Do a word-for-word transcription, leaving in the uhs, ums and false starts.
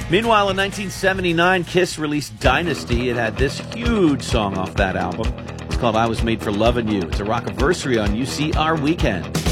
Meanwhile, in nineteen seventy-nine, Kiss released Dynasty. It had this huge song off that album. It's called I Was Made for Lovin' You. It's a rock-iversary on U C R Weekend.